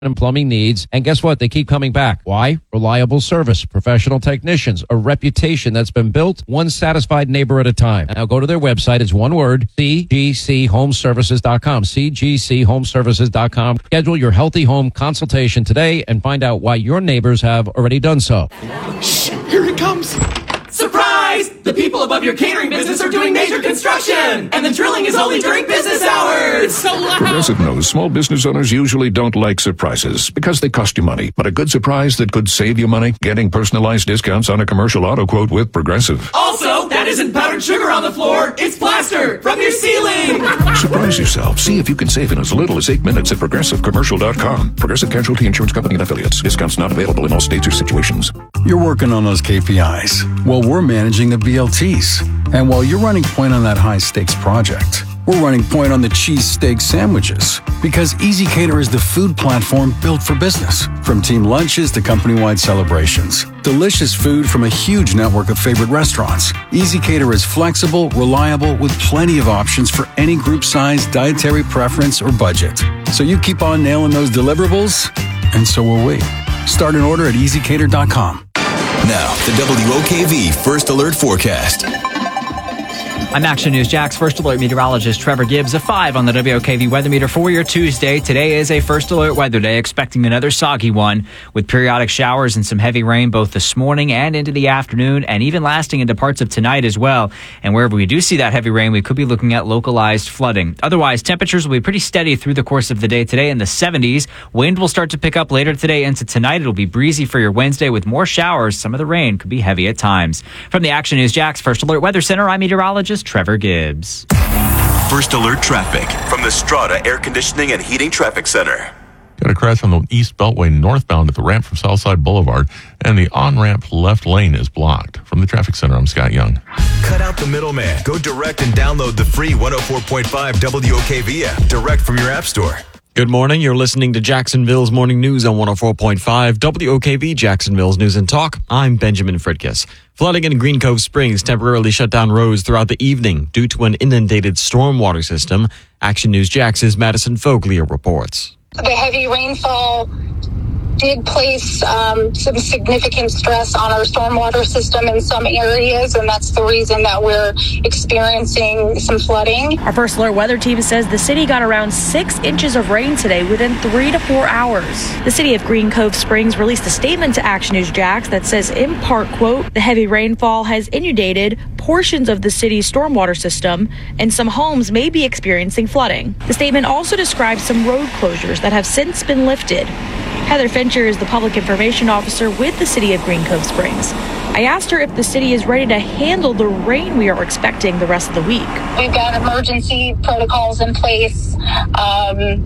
and plumbing needs. And guess what? They keep coming back. Why? Reliable service, professional technicians, a reputation that's been built one satisfied neighbor at a time. Now go to their website. It's one word, cgchomeservices.com, cgchomeservices.com. Schedule your healthy home consultation today and find out why your neighbors have already done so. Shh, here it comes. Surprise! The people above your catering business are doing major construction, and the drilling is only during business hours. It's so loud. Progressive knows small business owners usually don't like surprises because they cost you money. But a good surprise that could save you money? Getting personalized discounts on a commercial auto quote with Progressive. Also, that isn't powdered sugar on the floor. It's plaster from your ceiling. Surprise yourself. See if you can save in as little as 8 minutes at ProgressiveCommercial.com. Progressive Casualty Insurance Company and Affiliates. Discounts not available in all states or situations. You're working on those KPIs. Well, we're managing the BLTs. And while you're running point on that high-stakes project, we're running point on the cheesesteak sandwiches. Because Easy Cater is the food platform built for business. From team lunches to company-wide celebrations. Delicious food from a huge network of favorite restaurants. Easy Cater is flexible, reliable, with plenty of options for any group size, dietary preference, or budget. So you keep on nailing those deliverables, and so will we. Start an order at easycater.com. Now, the WOKV First Alert Forecast. I'm Action News Jack's First Alert meteorologist Trevor Gibbs. A 5 on the WOKV weather meter for your Tuesday. Today is a First Alert weather day, expecting another soggy one with periodic showers and some heavy rain both this morning and into the afternoon, and even lasting into parts of tonight as well. And wherever we do see that heavy rain, we could be looking at localized flooding. Otherwise, temperatures will be pretty steady through the course of the day today in the 70s. Wind will start to pick up later today into tonight. It'll be breezy for your Wednesday with more showers. Some of the rain could be heavy at times. From the Action News Jack's First Alert Weather Center, I'm meteorologist Trevor Gibbs. First Alert traffic from the Strata Air Conditioning and Heating Traffic Center. Got a crash on the East Beltway northbound at the ramp from Southside Boulevard, and the on-ramp left lane is blocked. From the Traffic Center, I'm Scott Young. Cut out the middleman. Go direct and download the free 104.5 WOKV app direct from your app store. Good morning. You're listening to Jacksonville's Morning News on 104.5 WOKV, Jacksonville's News and Talk. I'm Benjamin Fritkiss. Flooding in Green Cove Springs temporarily shut down roads throughout the evening due to an inundated stormwater system. Action News Jax's Madison Foglia reports. The heavy rainfall did place some significant stress on our stormwater system in some areas, and that's the reason that we're experiencing some flooding. Our First Alert weather team says the city got around 6 inches of rain today within 3 to 4 hours. The city of Green Cove Springs released a statement to Action News Jax that says, in part, quote, the heavy rainfall has inundated portions of the city's stormwater system, and some homes may be experiencing flooding. The statement also describes some road closures that have since been lifted. Heather Fincher is the public information officer with the city of Green Cove Springs. I asked her if the city is ready to handle the rain we are expecting the rest of the week. We've got emergency protocols in place, and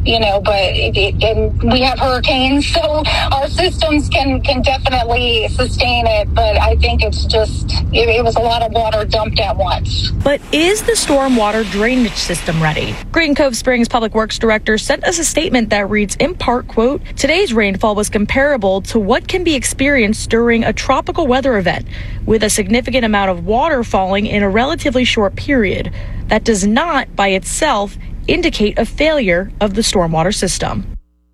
we have hurricanes, so our systems can definitely sustain it, but I think it's just, it was a lot of water dumped at once. But is the stormwater drainage system ready? Green Cove Springs Public Works Director sent us a statement that reads, in part, quote, today's rainfall was comparable to what can be experienced during a tropical weather event, with a significant amount of water falling in a relatively short period. That does not, by itself, indicate a failure of the stormwater system.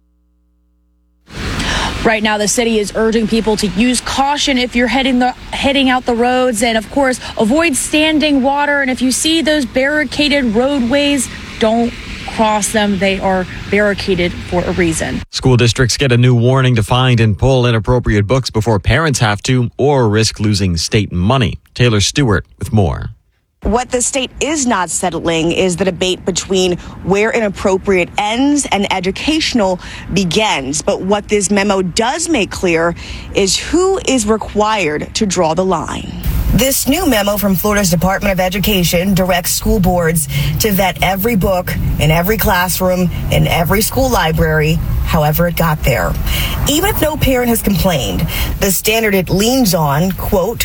Right now, the city is urging people to use caution if you're heading out the roads, and of course, avoid standing water. And if you see those barricaded roadways, don't cross them. They are barricaded for a reason. School districts get a new warning to find and pull inappropriate books before parents have to, or risk losing state money. Taylor Stewart with more. What the state is not settling is the debate between where inappropriate ends and educational begins. But what this memo does make clear is who is required to draw the line. This new memo from Florida's Department of Education directs school boards to vet every book in every classroom, in every school library, however it got there. Even if no parent has complained, the standard it leans on, quote,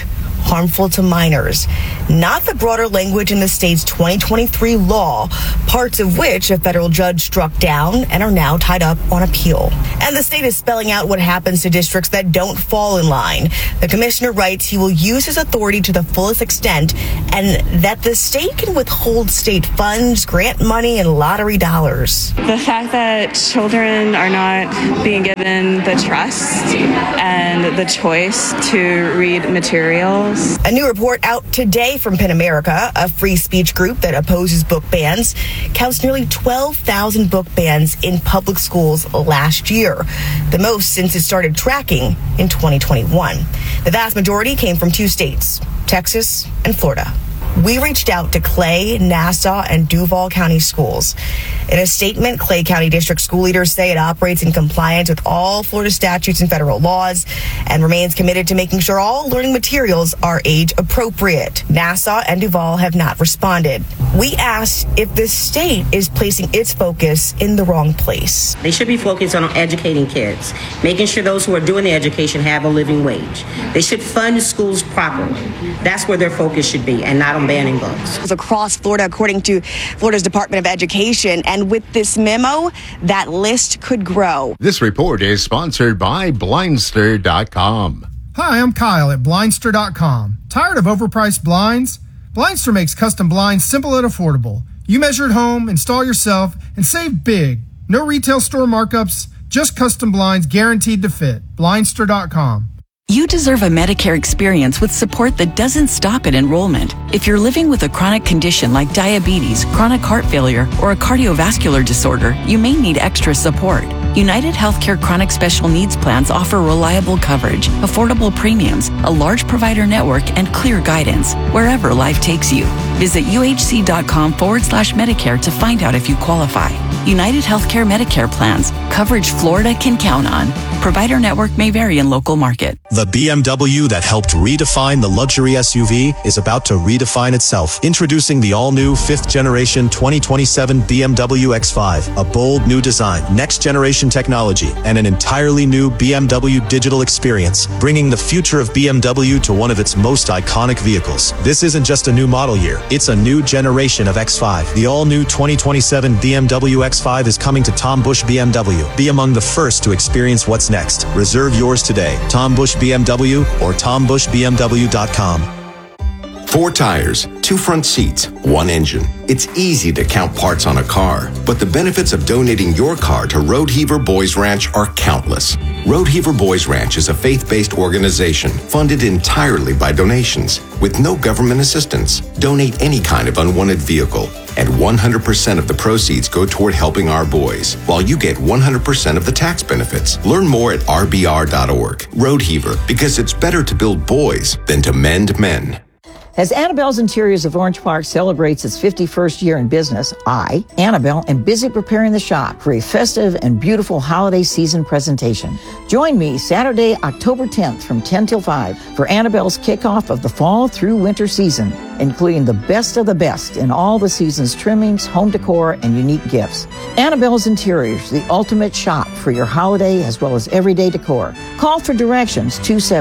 harmful to minors, not the broader language in the state's 2023 law, parts of which a federal judge struck down and are now tied up on appeal. And the state is spelling out what happens to districts that don't fall in line. The commissioner writes he will use his authority to the fullest extent and that the state can withhold state funds, grant money, and lottery dollars. The fact that children are not being given the trust and the choice to read materials. A new report out today from PEN America, a free speech group that opposes book bans, counts nearly 12,000 book bans in public schools last year, the most since it started tracking in 2021. The vast majority came from 2 states, Texas and Florida. We reached out to Clay, Nassau, and Duval County schools. In a statement, Clay County District school leaders say it operates in compliance with all Florida statutes and federal laws and remains committed to making sure all learning materials are age appropriate. Nassau and Duval have not responded. We asked if the state is placing its focus in the wrong place. They should be focused on educating kids, making sure those who are doing the education have a living wage. They should fund schools properly. That's where their focus should be, and not on banning books. Across Florida, according to Florida's Department of Education, and with this memo, that list could grow. This report is sponsored by Blindster.com. Hi, I'm Kyle at Blindster.com. Tired of overpriced blinds? Blindster makes custom blinds simple and affordable. You measure at home, install yourself, and save big. No retail store markups, just custom blinds guaranteed to fit. Blindster.com. You deserve a Medicare experience with support that doesn't stop at enrollment. If you're living with a chronic condition like diabetes, chronic heart failure, or a cardiovascular disorder, you may need extra support. United Healthcare Chronic Special Needs Plans offer reliable coverage, affordable premiums, a large provider network, and clear guidance wherever life takes you. Visit uhc.com/Medicare to find out if you qualify. United Healthcare Medicare plans. Coverage Florida can count on. Provider network may vary in local market. The BMW that helped redefine the luxury SUV is about to redefine itself. Introducing the all-new 5th generation 2027 BMW X5. A bold new design, next generation technology, and an entirely new BMW digital experience, bringing the future of BMW to one of its most iconic vehicles. This isn't just a new model year, it's a new generation of X5. The all-new 2027 BMW X5 is coming to Tom Busch BMW. Be among the first to experience what's next. Reserve yours today. Tom Busch BMW or TomBuschBMW.com. 4 tires, 2 front seats, 1 engine. It's easy to count parts on a car, but the benefits of donating your car to Roadheaver Boys Ranch are countless. Roadheaver Boys Ranch is a faith-based organization funded entirely by donations with no government assistance. Donate any kind of unwanted vehicle, and 100% of the proceeds go toward helping our boys, while you get 100% of the tax benefits. Learn more at rbr.org. Roadheaver, because it's better to build boys than to mend men. As Annabelle's Interiors of Orange Park celebrates its 51st year in business, I, Annabelle, am busy preparing the shop for a festive and beautiful holiday season presentation. Join me Saturday, October 10th from 10 till 5 for Annabelle's kickoff of the fall through winter season, including the best of the best in all the season's trimmings, home decor, and unique gifts. Annabelle's Interiors, the ultimate shop for your holiday as well as everyday decor. Call for directions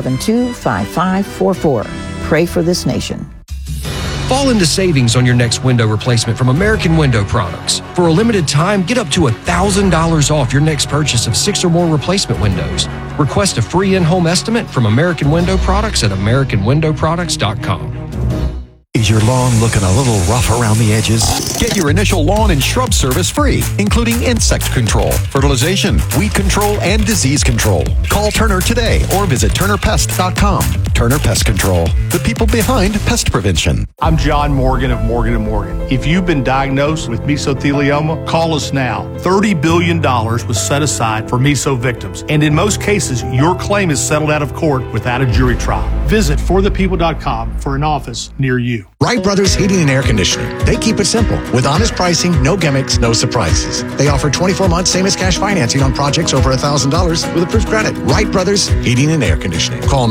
272-5544. Pray for this nation. Fall into savings on your next window replacement from American Window Products. For a limited time, get up to $1,000 off your next purchase of 6 or more replacement windows. Request a free in-home estimate from American Window Products at AmericanWindowProducts.com. Is your lawn looking a little rough around the edges? Get your initial lawn and shrub service free, including insect control, fertilization, weed control, and disease control. Call Turner today or visit TurnerPest.com. Turner Pest Control, the people behind pest prevention. I'm John Morgan of Morgan & Morgan. If you've been diagnosed with mesothelioma, call us now. $30 billion was set aside for meso victims, and in most cases, your claim is settled out of court without a jury trial. Visit forthepeople.com for an office near you. Wright Brothers Heating and Air Conditioning. They keep it simple with honest pricing, no gimmicks, no surprises. They offer 24 months same as cash financing on projects over $1,000 with approved credit. Wright Brothers Heating and Air Conditioning. Call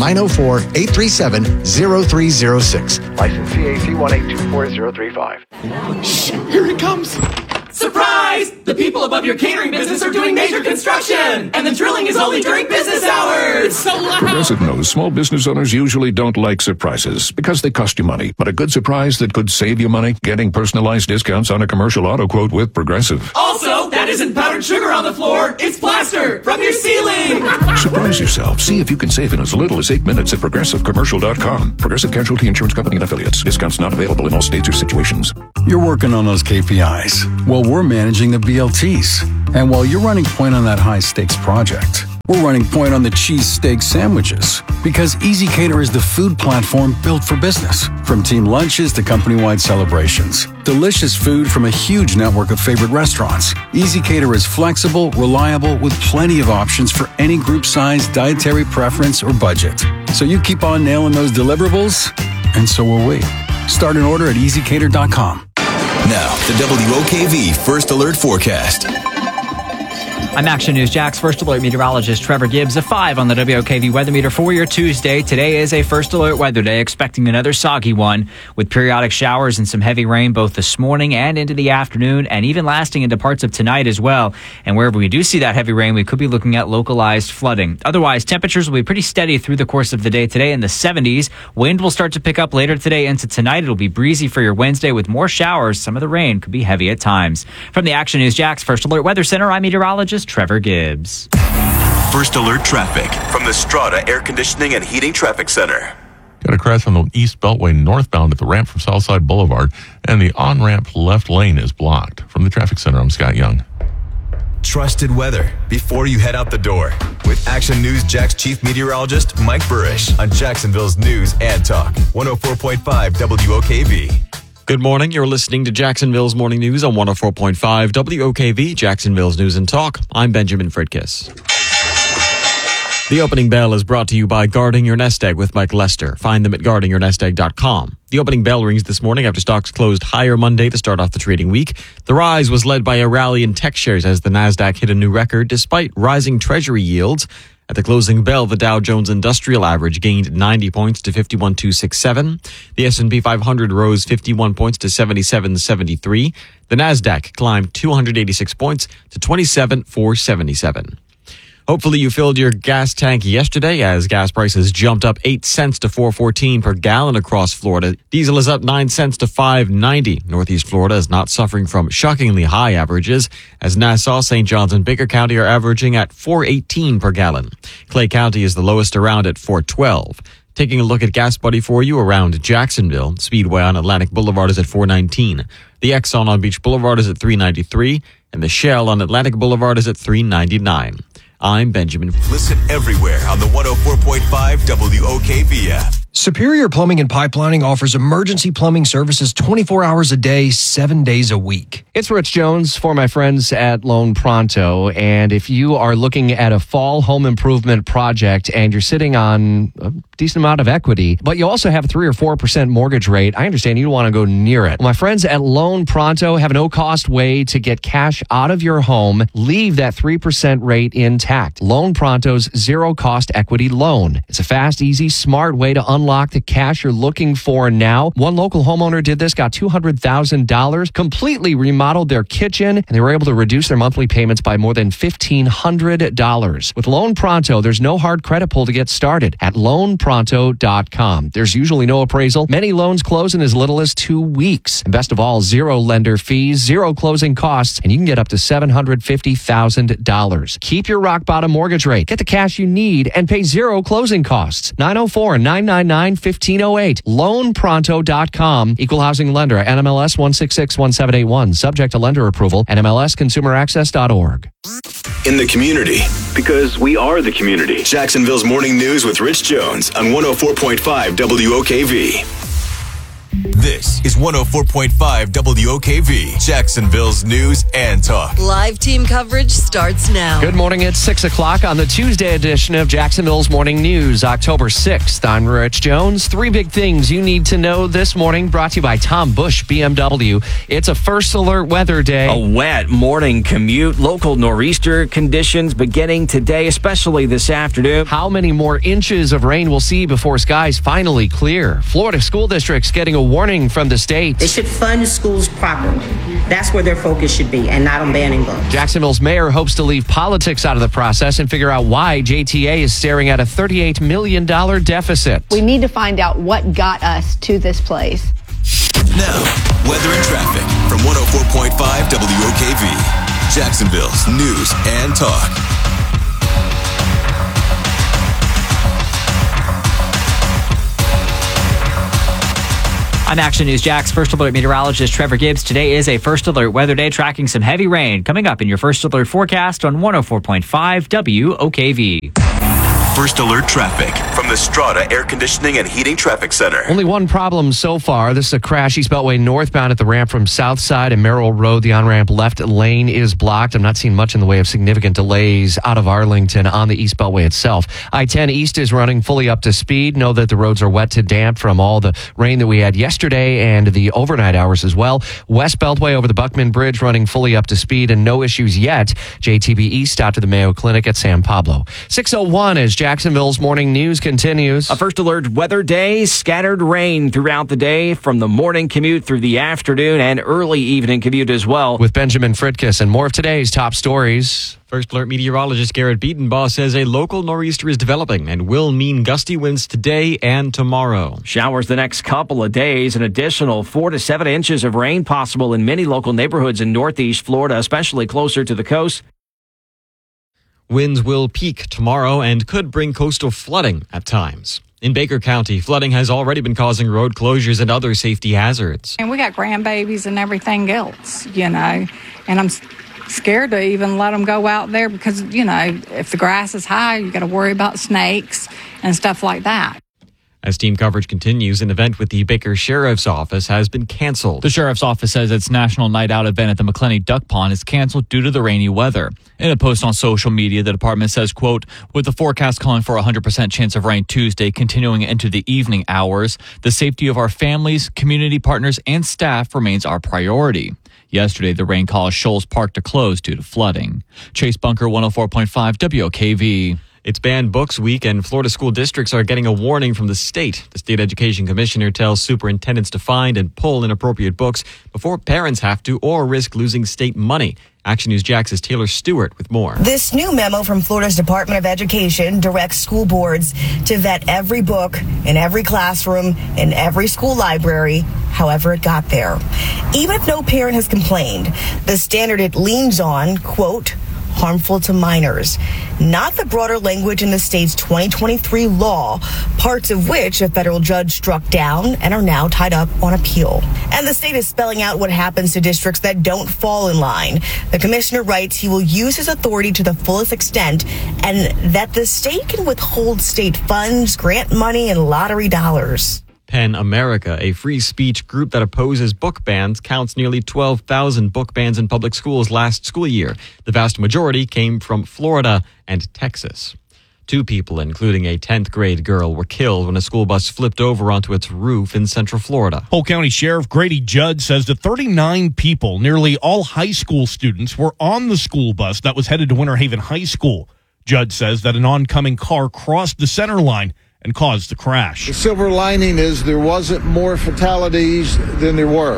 904-837-0306. License CAC 1824035. Shh, here it comes. Surprise! The people above your catering business are doing major construction, and the drilling is only during business hours. So loud! Progressive knows small business owners usually don't like surprises because they cost you money. But a good surprise that could save you money? Getting personalized discounts on a commercial auto quote with Progressive. Also, that isn't powdered sugar on the floor. It's plaster from your ceiling. Surprise yourself. See if you can save in as little as 8 minutes at ProgressiveCommercial.com. Progressive Casualty Insurance Company and Affiliates. Discounts not available in all states or situations. You're working on those KPIs. Well, we're managing the BLTs. And while you're running point on that high-stakes project, we're running point on the cheesesteak sandwiches. Because ezCater is the food platform built for business. From team lunches to company-wide celebrations. Delicious food from a huge network of favorite restaurants. ezCater is flexible, reliable, with plenty of options for any group size, dietary preference, or budget. So you keep on nailing those deliverables, and so will we. Start an order at ezcater.com. Now, the WOKV First Alert Forecast. I'm Action News Jack's First Alert meteorologist Trevor Gibbs. A 5 on the WOKV weather meter for your Tuesday. Today is a First Alert weather day, expecting another soggy one with periodic showers and some heavy rain both this morning and into the afternoon, and even lasting into parts of tonight as well. And wherever we do see that heavy rain, we could be looking at localized flooding. Otherwise, temperatures will be pretty steady through the course of the day today in the 70s. Wind will start to pick up later today into tonight. It'll be breezy for your Wednesday with more showers. Some of the rain could be heavy at times. From the Action News Jack's First Alert Weather Center, I'm meteorologist Trevor Gibbs. First Alert traffic from the Strata Air Conditioning and Heating Traffic Center. Got a crash on the East Beltway northbound at the ramp from Southside Boulevard, and the on-ramp left lane is blocked. From the Traffic Center, I'm Scott Young. Trusted weather before you head out the door with Action News Jack's chief meteorologist Mike Burrish on Jacksonville's News and Talk 104.5 WOKV. Good morning. You're listening to Jacksonville's Morning News on 104.5 WOKV, Jacksonville's News and Talk. I'm Benjamin Fridkiss. The opening bell is brought to you by Guarding Your Nest Egg with Mike Lester. Find them at guardingyournestegg.com. The opening bell rings this morning after stocks closed higher Monday to start off the trading week. The rise was led by a rally in tech shares as the Nasdaq hit a new record despite rising treasury yields. At the closing bell, the Dow Jones Industrial Average gained 90 points to 51,267. The S&P 500 rose 51 points to 77,73. The Nasdaq climbed 286 points to 27,477. Hopefully you filled your gas tank yesterday as gas prices jumped up 8 cents to $4.14 per gallon across Florida. Diesel is up 9 cents to $5.90. Northeast Florida is not suffering from shockingly high averages as Nassau, St. Johns, and Baker County are averaging at $4.18 per gallon. Clay County is the lowest around at $4.12. Taking a look at Gas Buddy for you around Jacksonville. Speedway on Atlantic Boulevard is at $4.19. The Exxon on Beach Boulevard is at $3.93. And the Shell on Atlantic Boulevard is at $3.99. I'm Benjamin. Listen everywhere on the 104.5 WOKV app. Superior Plumbing and Pipelining offers emergency plumbing services 24 hours a day, 7 days a week. It's Rich Jones for my friends at Loan Pronto. And if you are looking at a fall home improvement project and you're sitting on a decent amount of equity, but you also have a 3 or 4% mortgage rate, I understand you don't want to go near it. My friends at Loan Pronto have a no-cost way to get cash out of your home, leave that 3% rate intact. Loan Pronto's zero-cost equity loan. It's a fast, easy, smart way to unlock the cash you're looking for now. One local homeowner did this, got $200,000, completely remodeled their kitchen, and they were able to reduce their monthly payments by more than $1,500. With Loan Pronto, there's no hard credit pull to get started at loanpronto.com. There's usually no appraisal. Many loans close in as little as 2 weeks. And best of all, zero lender fees, zero closing costs, and you can get up to $750,000. Keep your rock bottom mortgage rate. Get the cash you need and pay zero closing costs. 904-999-1508. Loanpronto.com. Equal housing lender. NMLS 1661781. Subject to lender approval. NMLSconsumeraccess.org. In the community, because we are the community. Jacksonville's Morning News with Rich Jones on 104.5 WOKV. This is 104.5 WOKV, Jacksonville's News and Talk. Live team coverage starts now. Good morning. It's 6 o'clock on the Tuesday edition of Jacksonville's Morning News, October 6th. I'm Rich Jones. 3 big things you need to know this morning, brought to you by Tom Bush BMW. It's a first alert weather day. A wet morning commute. Local nor'easter conditions beginning today, especially this afternoon. How many more inches of rain we'll see before skies finally clear? Florida school districts getting a warning warning from the state. They should fund schools properly. That's where their focus should be, and not on banning books. Jacksonville's mayor hopes to leave politics out of the process and figure out why JTA is staring at a $38 million deficit. We need to find out what got us to this place. Now, weather and traffic from 104.5 WOKV, Jacksonville's news and talk. I'm Action News Jack's First Alert meteorologist Trevor Gibbs. Today is a First Alert weather day, tracking some heavy rain coming up in your First Alert forecast on 104.5 WOKV. First Alert traffic from the Strata Air Conditioning and Heating Traffic Center. Only one problem so far. This is a crash East Beltway northbound at the ramp from South Side and Merrill Road. The on-ramp left lane is blocked. I'm not seeing much in the way of significant delays out of Arlington on the East Beltway itself. I-10 East is running fully up to speed. Know that the roads are wet to damp from all the rain that we had yesterday and the overnight hours as well. West Beltway over the Buckman Bridge running fully up to speed and no issues yet. JTB East out to the Mayo Clinic at San Pablo. 6:01 as Jacksonville's morning news continues. A First Alert weather day, scattered rain throughout the day from the morning commute through the afternoon and early evening commute as well. With Benjamin Fritkiss and more of today's top stories. First Alert meteorologist Garrett Beatonbaugh says a local nor'easter is developing and will mean gusty winds today and tomorrow. Showers the next couple of days. An additional 4 to 7 inches of rain possible in many local neighborhoods in northeast Florida, especially closer to the coast. Winds will peak tomorrow and could bring coastal flooding at times. In Baker County, flooding has already been causing road closures and other safety hazards. And we got grandbabies and everything else, and I'm scared to even let them go out there because, if the grass is high, you got to worry about snakes and stuff like that. As team coverage continues, an event with the Baker Sheriff's Office has been canceled. The Sheriff's Office says its National Night Out event at the McClenny Duck Pond is canceled due to the rainy weather. In a post on social media, the department says, quote, with the forecast calling for a 100% chance of rain Tuesday continuing into the evening hours, the safety of our families, community partners, and staff remains our priority. Yesterday, the rain caused Shoals Park to close due to flooding. Chase Bunker, 104.5 WOKV. It's Banned Books Week, and Florida school districts are getting a warning from the state. The state education commissioner tells superintendents to find and pull inappropriate books before parents have to or risk losing state money. Action News Jax's Taylor Stewart with more. This new memo from Florida's Department of Education directs school boards to vet every book in every classroom in every school library, however it got there. Even if no parent has complained, the standard it leans on, quote, harmful to minors, not the broader language in the state's 2023 law, parts of which a federal judge struck down and are now tied up on appeal. And the state is spelling out what happens to districts that don't fall in line. The commissioner writes he will use his authority to the fullest extent and that the state can withhold state funds, grant money, and lottery dollars. PEN America, a free speech group that opposes book bans, counts nearly 12,000 book bans in public schools last school year. The vast majority came from Florida and Texas. 2 people, including a 10th grade girl, were killed when a school bus flipped over onto its roof in Central Florida. Polk County Sheriff Grady Judd says that 39 people, nearly all high school students, were on the school bus that was headed to Winter Haven High School. Judd says that an oncoming car crossed the center line and caused the crash. The silver lining is there wasn't more fatalities than there were.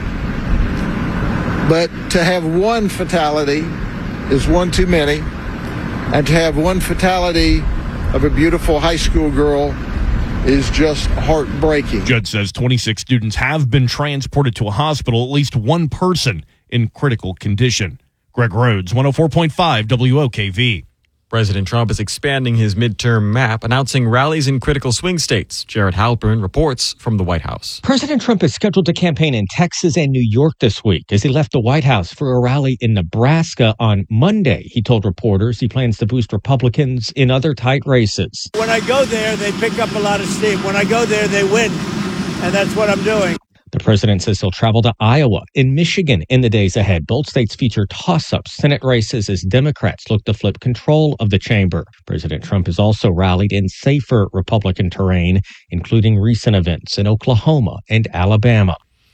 But to have one fatality is one too many. And to have one fatality of a beautiful high school girl is just heartbreaking. Judd says 26 students have been transported to a hospital, at least one person in critical condition. Greg Rhodes, 104.5 WOKV. President Trump is expanding his midterm map, announcing rallies in critical swing states. Jared Halpern reports from the White House. President Trump is scheduled to campaign in Texas and New York this week as he left the White House for a rally in Nebraska on Monday. He told reporters he plans to boost Republicans in other tight races. When I go there, they pick up a lot of steam. When I go there, they win. And that's what I'm doing. The president says he'll travel to Iowa and Michigan in the days ahead. Both states feature toss-up Senate races as Democrats look to flip control of the chamber. President Trump has also rallied in safer Republican terrain, including recent events in Oklahoma and Alabama.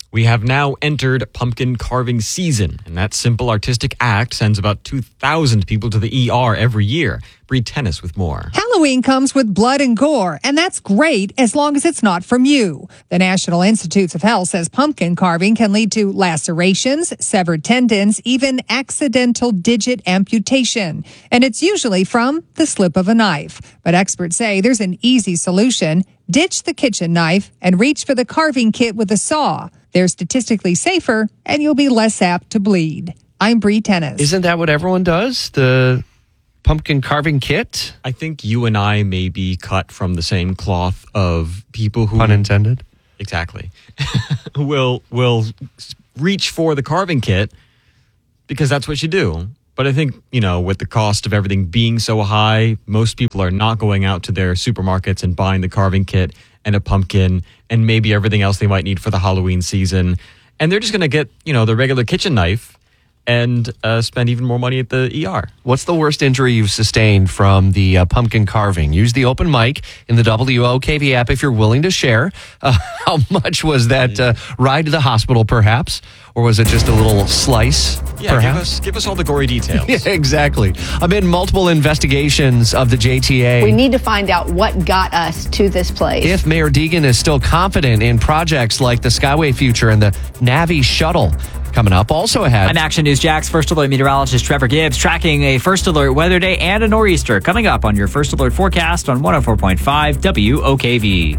We have now entered pumpkin carving season, and that simple artistic act sends about 2,000 people to the ER every year. Bree Tennis with more. Halloween comes with blood and gore, and that's great as long as it's not from you. The National Institutes of Health says pumpkin carving can lead to lacerations, severed tendons, even accidental digit amputation. And it's usually from the slip of a knife. But experts say there's an easy solution. Ditch the kitchen knife and reach for the carving kit with a saw. They're statistically safer, and you'll be less apt to bleed. I'm Bree Tennis. Isn't that what everyone does? The pumpkin carving kit? I think you and I may be cut from the same cloth of people who... Pun intended. Exactly. will reach for the carving kit because that's what you do. But I think, with the cost of everything being so high, most people are not going out to their supermarkets and buying the carving kit and a pumpkin and maybe everything else they might need for the Halloween season. And they're just going to get, the regular kitchen knife and spend even more money at the ER. What's the worst injury you've sustained from the pumpkin carving? Use the open mic in the WOKV app if you're willing to share. How much was that ride to the hospital, perhaps? Or was it just a little slice, perhaps? Give us all the gory details. Yeah, exactly. Amid multiple investigations of the JTA, We need to find out what got us to this place. if Mayor Deegan is still confident in projects like the Skyway Future and the Navi Shuttle. Coming up, also ahead. On Action News Jack's First Alert meteorologist Trevor Gibbs tracking a First Alert weather day and a nor'easter. Coming up on your First Alert forecast on 104.5 WOKV.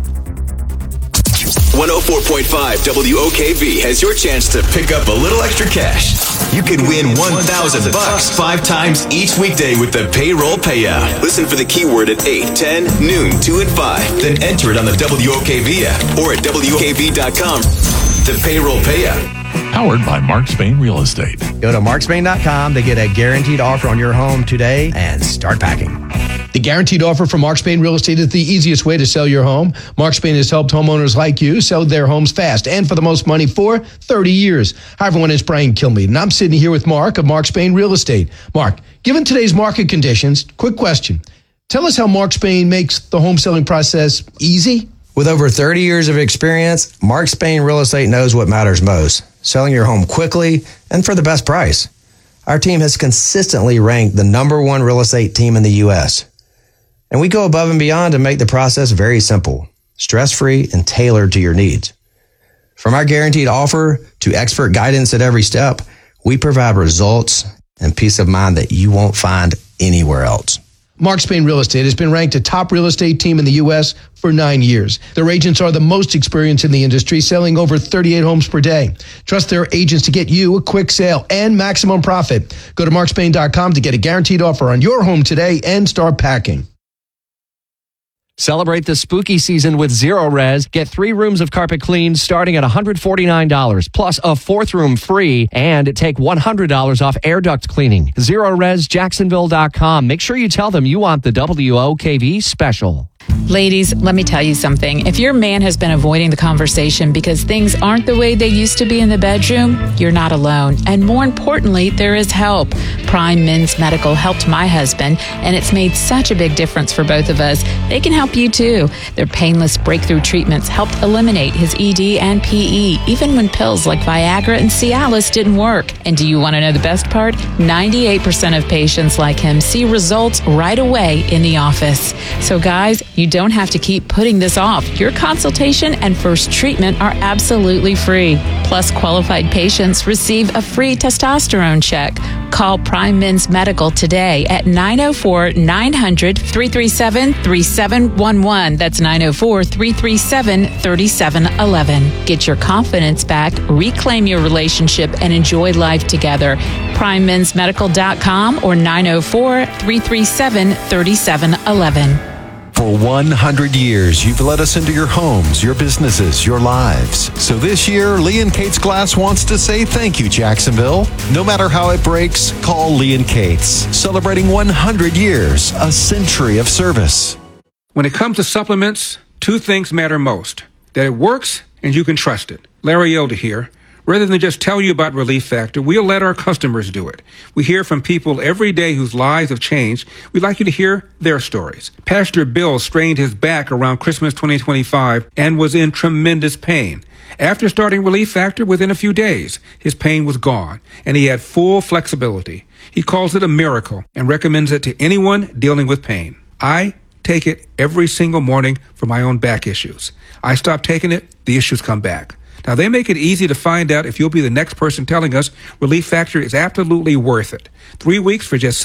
104.5 WOKV has your chance to pick up a little extra cash. You could win $1,000 5 times each weekday with the payroll payout. Listen for the keyword at 8, 10, noon, 2, and 5. Then enter it on the WOKV app or at WOKV.com. The payroll payout. Powered by Mark Spain Real Estate. Go to markspain.com to get a guaranteed offer on your home today and start packing. The guaranteed offer from Mark Spain Real Estate is the easiest way to sell your home. Mark Spain has helped homeowners like you sell their homes fast and for the most money for 30 years. Hi, everyone. It's Brian Kilmeade, and I'm sitting here with Mark of Mark Spain Real Estate. Mark, given today's market conditions, quick question. Tell us how Mark Spain makes the home selling process easy. With over 30 years of experience, Mark Spain Real Estate knows what matters most. Selling your home quickly and for the best price. Our team has consistently ranked the #1 real estate team in the U.S. And we go above and beyond to make the process very simple, stress-free, and tailored to your needs. From our guaranteed offer to expert guidance at every step, we provide results and peace of mind that you won't find anywhere else. Mark Spain Real Estate has been ranked a top real estate team in the U.S. for 9 years. Their agents are the most experienced in the industry, selling over 38 homes per day. Trust their agents to get you a quick sale and maximum profit. Go to markspain.com to get a guaranteed offer on your home today and start packing. Celebrate the spooky season with Zero Res. Get 3 rooms of carpet cleaned starting at $149, plus a 4th room free, and take $100 off air duct cleaning. ZeroResJacksonville.com. Make sure you tell them you want the WOKV special. Ladies, let me tell you something. If your man has been avoiding the conversation because things aren't the way they used to be in the bedroom, you're not alone. And more importantly, there is help. Prime Men's Medical helped my husband, and it's made such a big difference for both of us. They can help you too. Their painless breakthrough treatments helped eliminate his ED and PE, even when pills like Viagra and Cialis didn't work. And do you want to know the best part? 98% of patients like him see results right away in the office. So guys, you don't have to keep putting this off. Your consultation and first treatment are absolutely free. Plus, qualified patients receive a free testosterone check. Call Prime Men's Medical today at 904-900-337-3711. That's 904-337-3711. Get your confidence back, reclaim your relationship, and enjoy life together. PrimeMen'sMedical.com or 904-337-3711. For 100 years, you've let us into your homes, your businesses, your lives. So this year, Lee & Kate's Glass wants to say thank you, Jacksonville. No matter how it breaks, call Lee & Kate's. Celebrating 100 years, a century of service. When it comes to supplements, 2 things matter most. That it works and you can trust it. Larry Elder here. Rather than just tell you about Relief Factor, we'll let our customers do it. We hear from people every day whose lives have changed. We'd like you to hear their stories. Pastor Bill strained his back around Christmas 2025 and was in tremendous pain. After starting Relief Factor, within a few days, his pain was gone, and he had full flexibility. He calls it a miracle and recommends it to anyone dealing with pain. I take it every single morning for my own back issues. I stop taking it, the issues come back. Now, they make it easy to find out if you'll be the next person telling us Relief Factor is absolutely worth it. 3 weeks for just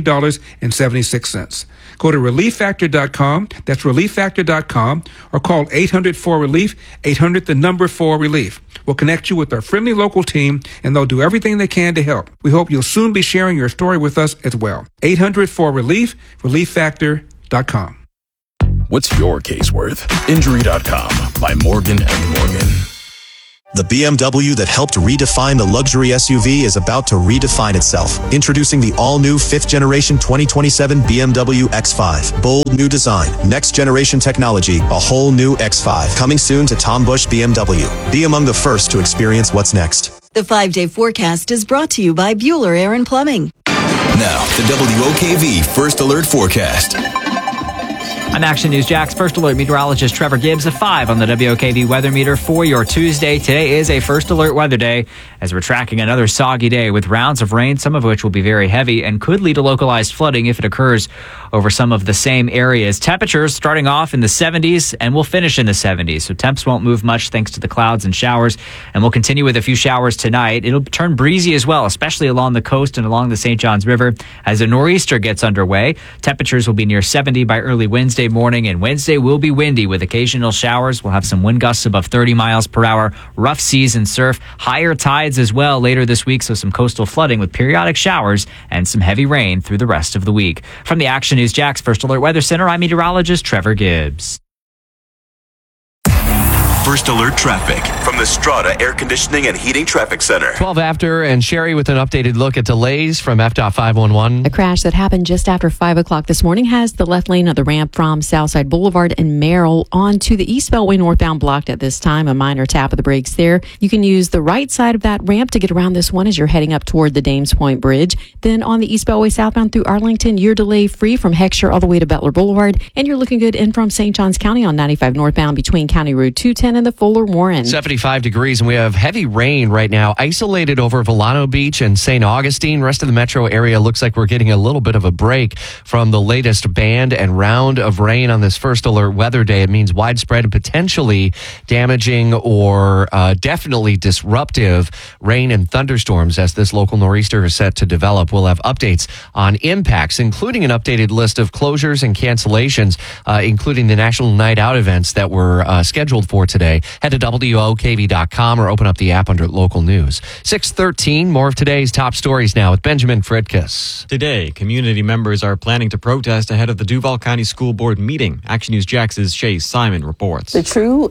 $17.76. Go to ReliefFactor.com, that's ReliefFactor.com, or call 800-4RELIEF, 800-4RELIEF. We'll connect you with our friendly local team, and they'll do everything they can to help. We hope you'll soon be sharing your story with us as well. 800-4RELIEF, ReliefFactor.com. What's your case worth? Injury.com by Morgan & Morgan. The BMW that helped redefine the luxury SUV is about to redefine itself. Introducing the all-new 5th generation 2027 BMW X5. Bold new design, next generation technology, a whole new X5. Coming soon to Tom Busch BMW. Be among the first to experience what's next. The 5-day forecast is brought to you by Bueller Air and Plumbing. Now, the WOKV First Alert Forecast. I'm Action News Jack's First Alert meteorologist Trevor Gibbs, a 5 on the WOKV weather meter for your Tuesday. Today is a First Alert weather day as we're tracking another soggy day with rounds of rain, some of which will be very heavy and could lead to localized flooding if it occurs over some of the same areas. Temperatures starting off in the 70s and will finish in the 70s. So temps won't move much thanks to the clouds and showers, and we'll continue with a few showers tonight. It'll turn breezy as well, especially along the coast and along the St. Johns River as a nor'easter gets underway. Temperatures will be near 70 by early Wednesday morning, and Wednesday will be windy with occasional showers. We'll have some wind gusts above 30 miles per hour, rough seas and surf, higher tides as well later this week, so some coastal flooding with periodic showers and some heavy rain through the rest of the week. From the Action News Jack's First Alert Weather Center, I'm meteorologist Trevor Gibbs. First Alert traffic from the Strata Air Conditioning and Heating Traffic Center. 12 after, and Sherry with an updated look at delays from FDOT 511. A crash that happened just after 5 o'clock this morning has the left lane of the ramp from Southside Boulevard and Merrill onto the East Beltway northbound blocked at this time. A minor tap of the brakes there. You can use the right side of that ramp to get around this one as you're heading up toward the Dames Point Bridge. Then on the East Beltway southbound through Arlington, you're delay free from Heckscher all the way to Butler Boulevard, and you're looking good in from St. Johns County on 95 northbound between County Road 210 and the Fuller Warren. 75 degrees, and we have heavy rain right now, isolated over Volano Beach and St. Augustine. Rest of the metro area looks like we're getting a little bit of a break from the latest band and round of rain on this First Alert weather day. It means widespread and potentially damaging or definitely disruptive rain and thunderstorms as this local nor'easter is set to develop. We'll have updates on impacts, including an updated list of closures and cancellations, including the National Night Out events that were scheduled for today. Head to WOKV.com or open up the app under local news. 6:13, more of today's top stories now with Benjamin Fridkis. Today, community members are planning to protest ahead of the Duval County School Board meeting. Action News Jax's Chase Simon reports. The True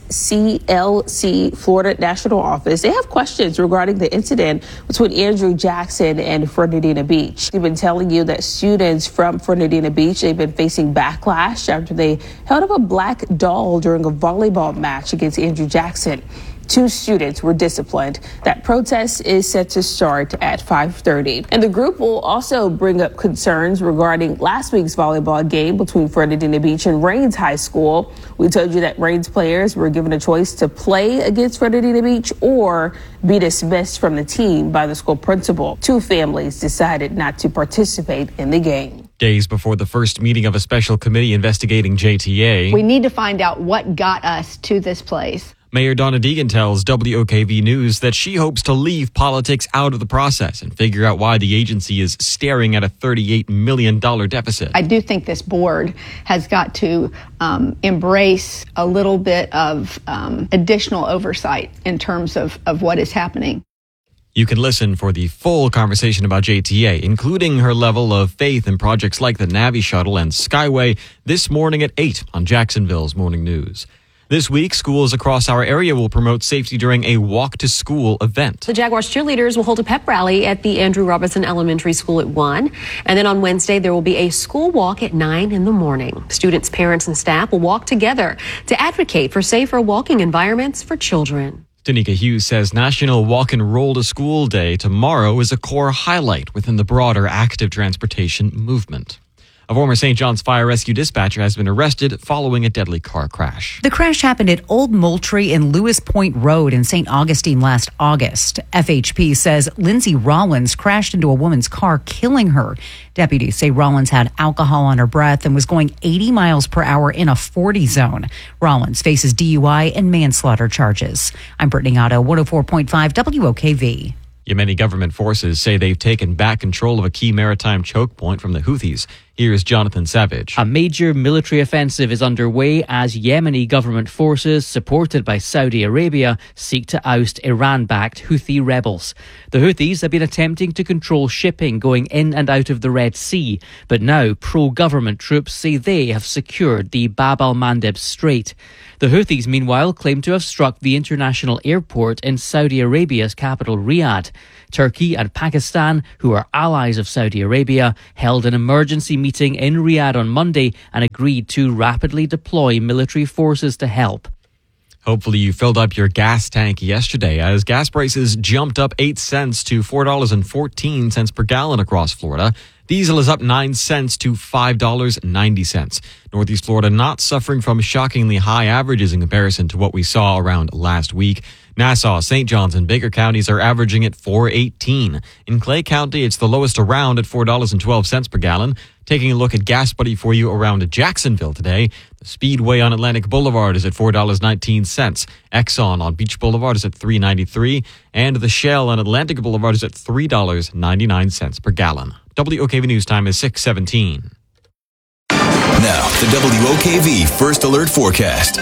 SCLC Florida National Office, they have questions regarding the incident between Andrew Jackson and Fernandina Beach. They've been telling you that students from Fernandina Beach, they've been facing backlash after they held up a black doll during a volleyball match against Andrew Jackson. 2 students were disciplined. That protest is set to start at 5:30. And the group will also bring up concerns regarding last week's volleyball game between Fernandina Beach and Raines High School. We told you that Raines players were given a choice to play against Fernandina Beach or be dismissed from the team by the school principal. 2 families decided not to participate in the game. Days before the first meeting of a special committee investigating JTA, We need to find out what got us to this place. Mayor Donna Deegan tells WOKV News that she hopes to leave politics out of the process and figure out why the agency is staring at a $38 million deficit. I do think this board has got to embrace a little bit of additional oversight in terms of what is happening. You can listen for the full conversation about JTA, including her level of faith in projects like the Navi Shuttle and Skyway, this morning at 8 on Jacksonville's Morning News. This week, schools across our area will promote safety during a walk-to-school event. The Jaguars cheerleaders will hold a pep rally at the Andrew Robinson Elementary School at 1. And then on Wednesday, there will be a school walk at 9 in the morning. Students, parents, and staff will walk together to advocate for safer walking environments for children. Danica Hughes says National Walk and Roll to School Day tomorrow is a core highlight within the broader active transportation movement. A former St. John's Fire Rescue dispatcher has been arrested following a deadly car crash. The crash happened at Old Moultrie and Lewis Point Road in St. Augustine last August. FHP says Lindsay Rollins crashed into a woman's car, killing her. Deputies say Rollins had alcohol on her breath and was going 80 miles per hour in a 40 zone. Rollins faces DUI and manslaughter charges. I'm Brittany Otto, 104.5 WOKV. Yemeni government forces say they've taken back control of a key maritime choke point from the Houthis. Here's Jonathan Savage. A major military offensive is underway as Yemeni government forces, supported by Saudi Arabia, seek to oust Iran-backed Houthi rebels. The Houthis have been attempting to control shipping going in and out of the Red Sea, but now pro-government troops say they have secured the Bab al-Mandeb Strait. The Houthis, meanwhile, claim to have struck the international airport in Saudi Arabia's capital, Riyadh. Turkey and Pakistan, who are allies of Saudi Arabia, held an emergency meeting in Riyadh on Monday and agreed to rapidly deploy military forces to help. Hopefully you filled up your gas tank yesterday as gas prices jumped up 8 cents to $4.14 per gallon across Florida. Diesel is up 9 cents to $5.90. Northeast Florida not suffering from shockingly high averages in comparison to what we saw around last week. Nassau, St. Johns, and Baker counties are averaging at $4.18. In Clay County, it's the lowest around at $4.12 per gallon. Taking a look at Gas Buddy for you around Jacksonville today. The Speedway on Atlantic Boulevard is at $4.19. Exxon on Beach Boulevard is at $3.93. And the Shell on Atlantic Boulevard is at $3.99 per gallon. WOKV News Time is 6:17. Now, the WOKV First Alert Forecast.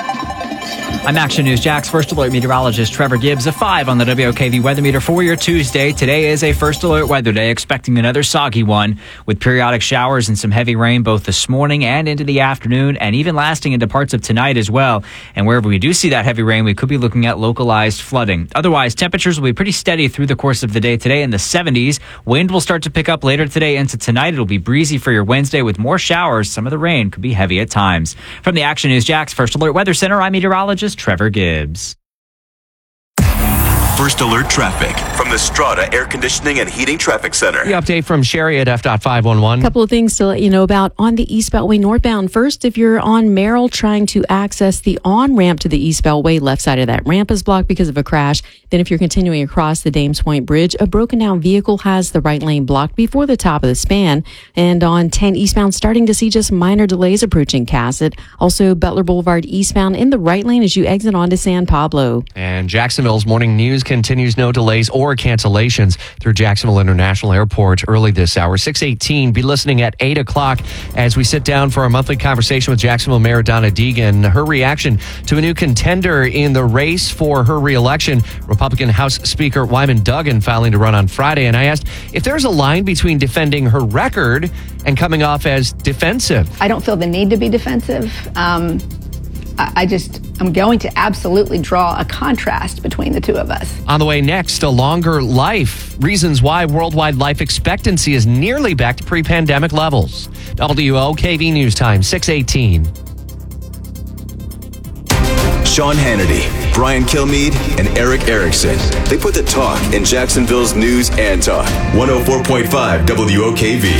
I'm Action News Jack's First Alert meteorologist Trevor Gibbs. A 5 on the WOKV weather meter for your Tuesday. Today is a First Alert weather day, expecting another soggy one with periodic showers and some heavy rain both this morning and into the afternoon, and even lasting into parts of tonight as well. And wherever we do see that heavy rain, we could be looking at localized flooding. Otherwise, temperatures will be pretty steady through the course of the day today in the 70s. Wind will start to pick up later today into tonight. It'll be breezy for your Wednesday with more showers. Some of the rain could be heavy at times. From the Action News Jack's First Alert Weather Center, I'm meteorologist Trevor Gibbs. First Alert traffic from the Strata Air Conditioning and Heating Traffic Center. The update from Sherry at F.511. A couple of things to let you know about on the East Beltway northbound. First, if you're on Merrill trying to access the on-ramp to the East Beltway, left side of that ramp is blocked because of a crash. Then if you're continuing across the Dames Point Bridge, a broken down vehicle has the right lane blocked before the top of the span. And on 10 eastbound, starting to see just minor delays approaching Cassett. Also, Butler Boulevard eastbound in the right lane as you exit onto San Pablo. And Jacksonville's morning news continues. No delays or cancellations through Jacksonville International Airport early this hour. 6:18. Be listening at 8 o'clock as we sit down for our monthly conversation with Jacksonville Mayor Donna Deegan. Her reaction to a new contender in the race for her reelection, Republican House Speaker Wyman Duggan, filing to run on Friday. And I asked if there's a line between defending her record and coming off as defensive. I don't feel the need to be defensive. I'm going to absolutely draw a contrast between the two of us. On the way next, a longer life. Reasons why worldwide life expectancy is nearly back to pre-pandemic levels. WOKV News Time, 6:18. Sean Hannity, Brian Kilmeade, and Eric Erickson. They put the talk in Jacksonville's news and talk. 104.5 WOKV.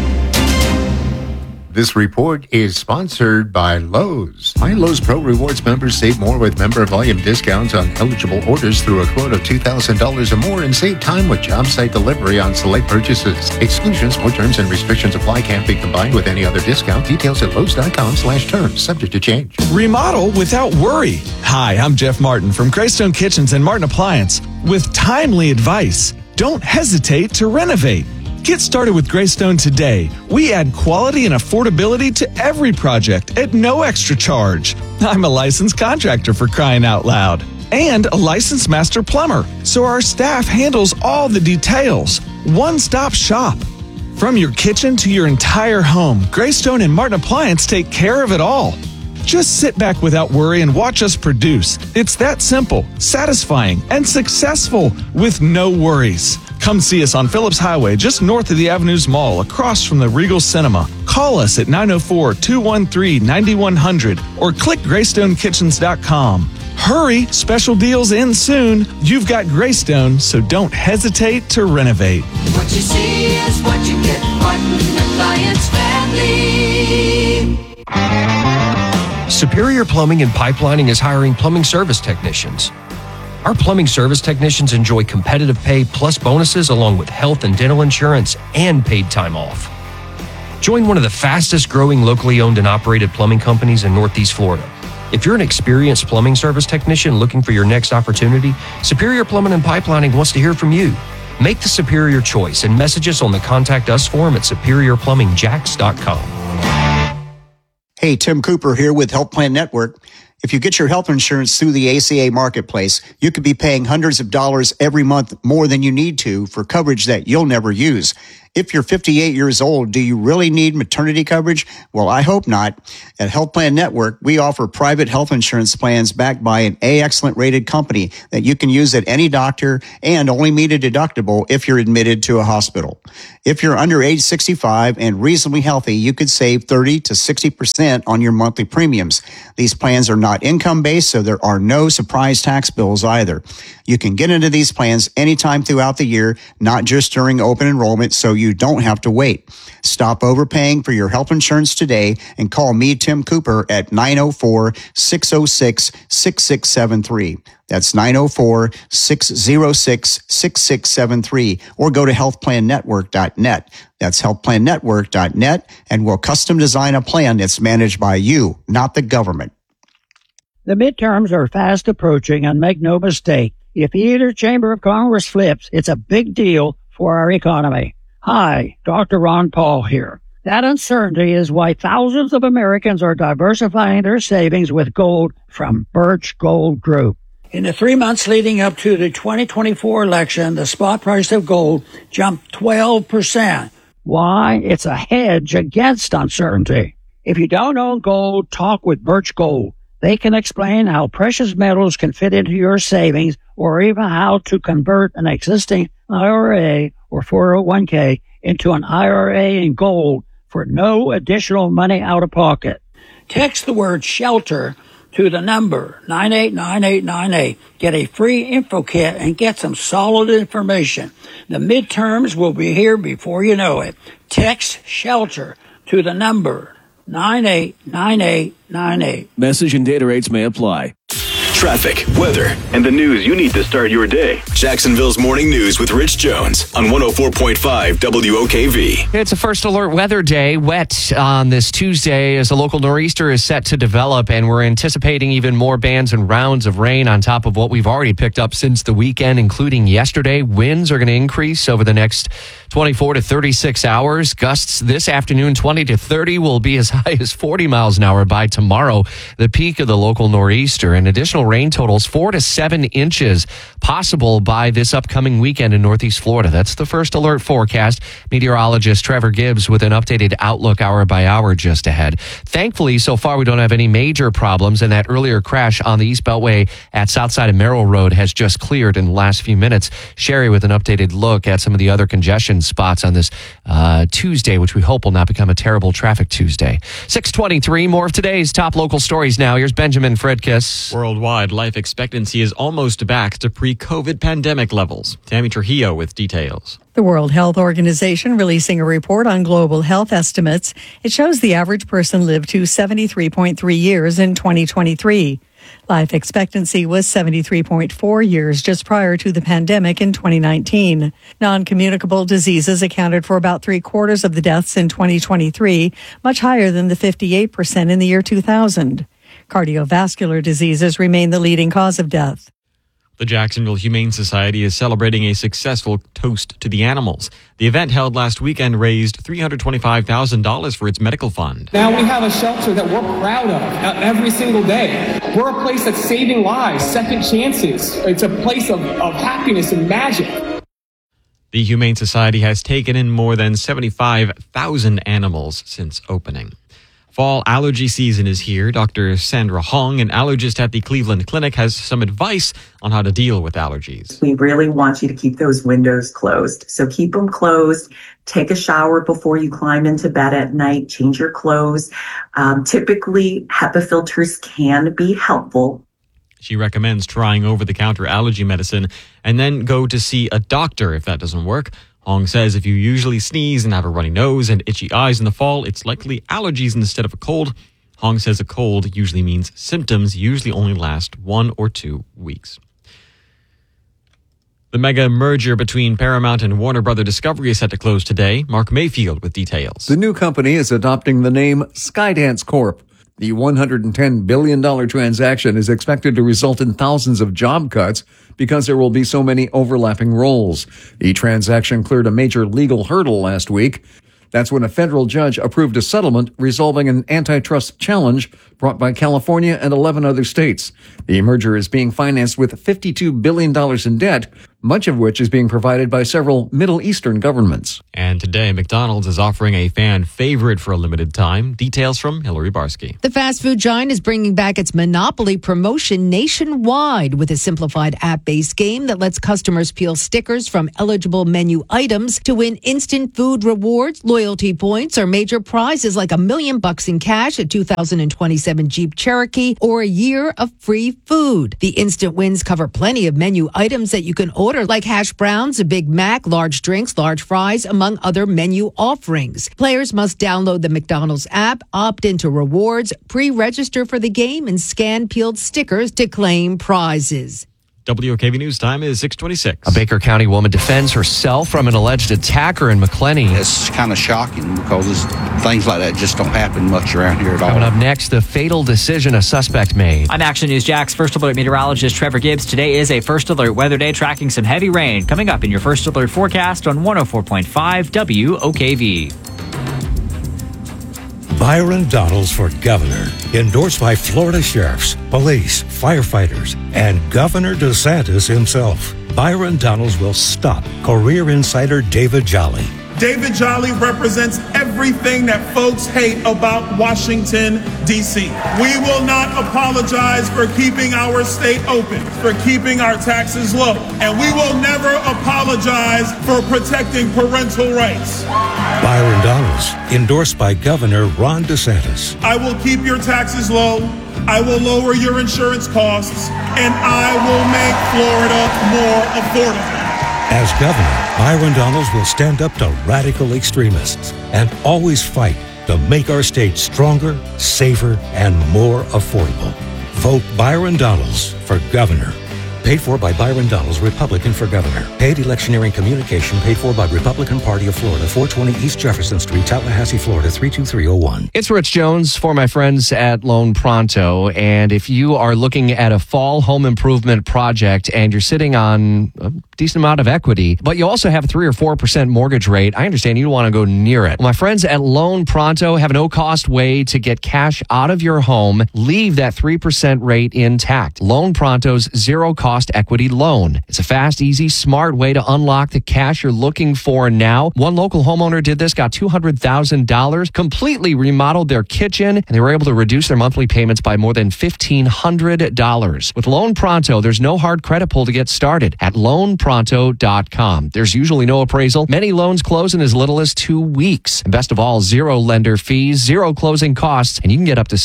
This report is sponsored by Lowe's. My Lowe's Pro Rewards members save more with member volume discounts on eligible orders through a quote of $2,000 or more and save time with job site delivery on select purchases. Exclusions, more terms and restrictions apply. Can't be combined with any other discount. Details at Lowe's.com/terms. Subject to change. Remodel without worry. Hi, I'm Jeff Martin from Greystone Kitchens and Martin Appliance with timely advice. Don't hesitate to renovate. Get started with Greystone today. We add quality and affordability to every project at no extra charge. I'm a licensed contractor, for crying out loud, and a licensed master plumber, so our staff handles all the details. One-stop shop. From your kitchen to your entire home, Greystone and Martin Appliance take care of it all. Just sit back without worry and watch us produce. It's that simple, satisfying, and successful with no worries. Come see us on Phillips Highway, just north of the Avenues Mall, across from the Regal Cinema. Call us at 904-213-9100 or click GreystoneKitchens.com. Hurry, special deals end soon. You've got Greystone, so don't hesitate to renovate. What you see is what you get. Martin Appliance Family. Superior Plumbing and Pipelining is hiring plumbing service technicians. Our plumbing service technicians enjoy competitive pay plus bonuses along with health and dental insurance and paid time off. Join one of the fastest growing locally owned and operated plumbing companies in Northeast Florida. If you're an experienced plumbing service technician looking for your next opportunity, Superior Plumbing and Pipelining wants to hear from you. Make the superior choice and message us on the Contact Us form at superiorplumbingjax.com. Hey, Tim Cooper here with Health Plan Network. If you get your health insurance through the ACA Marketplace, you could be paying hundreds of dollars every month more than you need to for coverage that you'll never use. If you're 58 years old, do you really need maternity coverage? Well, I hope not. At Health Plan Network, we offer private health insurance plans backed by an A-Excellent rated company that you can use at any doctor and only meet a deductible if you're admitted to a hospital. If you're under age 65 and reasonably healthy, you could save 30 to 60% on your monthly premiums. These plans are not income-based, so there are no surprise tax bills either. You can get into these plans anytime throughout the year, not just during open enrollment, so you don't have to wait. Stop overpaying for your health insurance today and call me, Tim Cooper, at 904-606-6673. That's 904-606-6673, or go to healthplannetwork.net. That's healthplannetwork.net, and we'll custom design a plan that's managed by you, not the government. The midterms are fast approaching, and make no mistake, if either chamber of Congress flips, it's a big deal for our economy. Hi, Dr. Ron Paul here. That uncertainty is why thousands of Americans are diversifying their savings with gold from Birch Gold Group. In the 3 months leading up to the 2024 election, the spot price of gold jumped 12%. Why? It's a hedge against uncertainty. If you don't own gold, talk with Birch Gold. They can explain how precious metals can fit into your savings, or even how to convert an existing IRA or 401k into an IRA in gold for no additional money out of pocket. Text the word SHELTER to the number 989898. Get a free info kit and get some solid information. The midterms will be here before you know it. Text SHELTER to the number 989898. Message and data rates may apply. Traffic, weather, and the news you need to start your day. Jacksonville's Morning News with Rich Jones on 104.5 WOKV. It's a first alert weather day. Wet on this Tuesday as a local nor'easter is set to develop, and we're anticipating even more bands and rounds of rain on top of what we've already picked up since the weekend, including yesterday. Winds are going to increase over the next 24 to 36 hours. Gusts this afternoon, 20 to 30, will be as high as 40 miles an hour by tomorrow, the peak of the local nor'easter. And additional rain totals 4 to 7 inches possible by this upcoming weekend in Northeast Florida. That's the first alert forecast. Meteorologist Trevor Gibbs with an updated outlook hour by hour just ahead. Thankfully, so far we don't have any major problems, and that earlier crash on the East Beltway at south side of Merrill Road has just cleared in the last few minutes. Sherry with an updated look at some of the other congestion spots on this Tuesday, which we hope will not become a terrible traffic Tuesday. 6:23, more of today's top local stories now. Here's Benjamin Fredkiss. Worldwide life expectancy is almost back to pre-COVID pandemic levels. Tammy Trujillo with details. The World Health Organization releasing a report on global health estimates. It shows the average person lived to 73.3 years in 2023. Life expectancy was 73.4 years just prior to the pandemic in 2019. Non-communicable diseases accounted for about 3/4 of the deaths in 2023, much higher than the 58% in the year 2000. Cardiovascular diseases remain the leading cause of death. The Jacksonville Humane Society is celebrating a successful Toast to the Animals. The event held last weekend raised $325,000 for its medical fund. Now we have a shelter that we're proud of every single day. We're a place that's saving lives, second chances. It's a place of happiness and magic. The Humane Society has taken in more than 75,000 animals since opening. Fall allergy season is here. Dr. Sandra Hong, an allergist at the Cleveland Clinic, has some advice on how to deal with allergies. We really want you to keep those windows closed. So keep them closed. Take a shower before you climb into bed at night. Change your clothes. Typically, HEPA filters can be helpful. She recommends trying over-the-counter allergy medicine and then go to see a doctor if that doesn't work. Hong says if you usually sneeze and have a runny nose and itchy eyes in the fall, it's likely allergies instead of a cold. Hong says a cold usually means symptoms usually only last 1 or 2 weeks. The mega merger between Paramount and Warner Brother Discovery is set to close today. Mark Mayfield with details. The new company is adopting the name Skydance Corp. The $110 billion transaction is expected to result in thousands of job cuts because there will be so many overlapping roles. The transaction cleared a major legal hurdle last week. That's when a federal judge approved a settlement resolving an antitrust challenge brought by California and 11 other states. The merger is being financed with $52 billion in debt, much of which is being provided by several Middle Eastern governments. And today, McDonald's is offering a fan favorite for a limited time. Details from Hillary Barsky. The fast food giant is bringing back its Monopoly promotion nationwide with a simplified app-based game that lets customers peel stickers from eligible menu items to win instant food rewards, loyalty points, or major prizes like $1 million in cash, a 2027 Jeep Cherokee, or a year of free food. The instant wins cover plenty of menu items that you can order, like hash browns, a Big Mac, large drinks, large fries, among other menu offerings. Players must download the McDonald's app, opt into rewards, pre-register for the game, and scan peeled stickers to claim prizes. WOKV News time is 6:26. A Baker County woman defends herself from an alleged attacker in McClenny. It's kind of shocking because things like that just don't happen much around here at all. Coming up next, the fatal decision a suspect made. I'm Action News Jack's First Alert meteorologist Trevor Gibbs. Today is a First Alert weather day, tracking some heavy rain. Coming up in your First Alert forecast on 104.5 WOKV. Byron Donalds for governor, endorsed by Florida sheriffs, police, firefighters, and Governor DeSantis himself. Byron Donalds will stop career insider David Jolly. David Jolly represents everything that folks hate about Washington, D.C. We will not apologize for keeping our state open, for keeping our taxes low, and we will never apologize for protecting parental rights. Byron Donalds, endorsed by Governor Ron DeSantis. I will keep your taxes low, I will lower your insurance costs, and I will make Florida more affordable. As governor, Byron Donalds will stand up to radical extremists and always fight to make our state stronger, safer, and more affordable. Vote Byron Donalds for governor. Paid for by Byron Donalds, Republican for governor. Paid electioneering communication paid for by Republican Party of Florida, 420 East Jefferson Street, Tallahassee, Florida, 32301. It's Rich Jones for my friends at Lone Pronto. And if you are looking at a fall home improvement project and you're sitting on a decent amount of equity, but you also have a 3 or 4% mortgage rate, I understand you don't want to go near it. Well, my friends at Lone Pronto have a no-cost way to get cash out of your home, leave that 3% rate intact. Lone Pronto's zero-cost equity loan. It's a fast, easy, smart way to unlock the cash you're looking for now. One local homeowner did this, got $200,000, completely remodeled their kitchen, and they were able to reduce their monthly payments by more than $1,500. With Lone Pronto, there's no hard credit pull to get started at loanpronto.com. There's usually no appraisal. Many loans close in as little as 2 weeks. And best of all, zero lender fees, zero closing costs, and you can get up to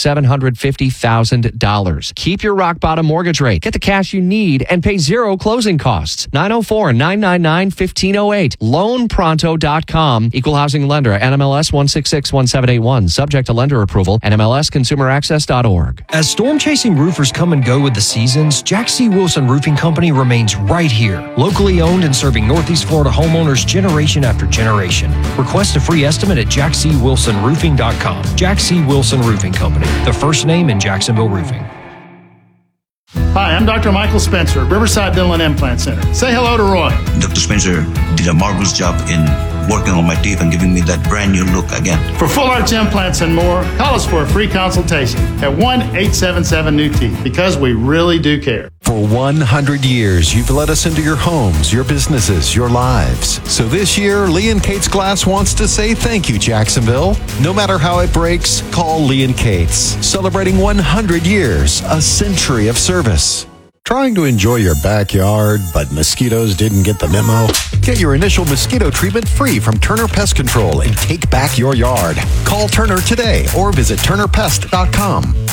$750,000. Keep your rock bottom mortgage rate. Get the cash you need and pay zero closing costs. 904-999-1508. LoanPronto.com. Equal housing lender. NMLS 1661781. Subject to lender approval. NMLSConsumerAccess.org. As storm chasing roofers come and go with the seasons, Jack C. Wilson Roofing Company remains right here. Locally owned and serving Northeast Florida homeowners generation after generation. Request a free estimate at jackcwilsonroofing.com. Jack C. Wilson Roofing Company. The first name in Jacksonville Roofing. Hi, I'm Dr. Michael Spencer, Riverside Dental and Implant Center. Say hello to Roy. Dr. Spencer did a marvelous job in working on my teeth and giving me that brand new look again. For full arch implants and more, call us for a free consultation at 1-877-NEW-TEETH because we really do care. For 100 years, you've let us into your homes, your businesses, your lives. So this year, Lee & Kate's Glass wants to say thank you, Jacksonville. No matter how it breaks, call Lee & Kate's. Celebrating 100 years, a century of service. Trying to enjoy your backyard, but mosquitoes didn't get the memo? Get your initial mosquito treatment free from Turner Pest Control and take back your yard. Call Turner today or visit turnerpest.com.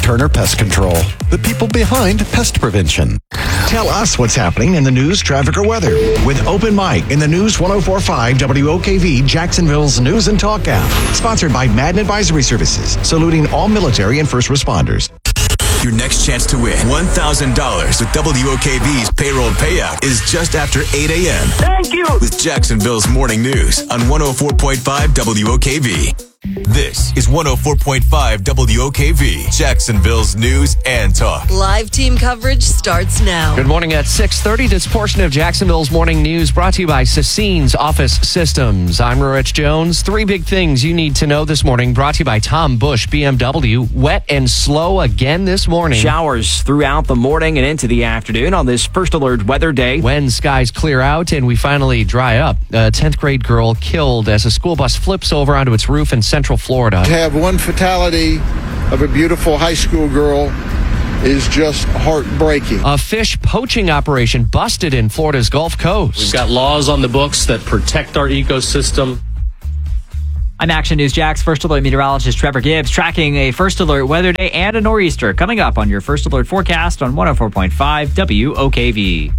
Turner Pest Control, the people behind pest prevention. Tell us what's happening in the news, traffic, or weather with Open Mic in the News 104.5 WOKV Jacksonville's News and Talk app. Sponsored by Madden Advisory Services, saluting all military and first responders. Your next chance to win $1,000 with WOKV's payroll payout is just after 8 a.m. Thank you. With Jacksonville's Morning News on 104.5 WOKV. This is 104.5 WOKV, Jacksonville's News and Talk. Live team coverage starts now. Good morning at 6:30. This portion of Jacksonville's Morning News brought to you by Sassine's Office Systems. I'm Rich Jones. 3 big things you need to know this morning brought to you by Tom Bush BMW. Wet and slow again this morning. Showers throughout the morning and into the afternoon on this first alert weather day. When skies clear out and we finally dry up. A 10th grade girl killed as a school bus flips over onto its roof in Central Florida. To have one fatality of a beautiful high school girl is just heartbreaking. A fish poaching operation busted in Florida's Gulf Coast. We've got laws on the books that protect our ecosystem. I'm Action News Jack's First Alert meteorologist Trevor Gibbs tracking a First Alert weather day and a nor'easter coming up on your First Alert forecast on 104.5 WOKV.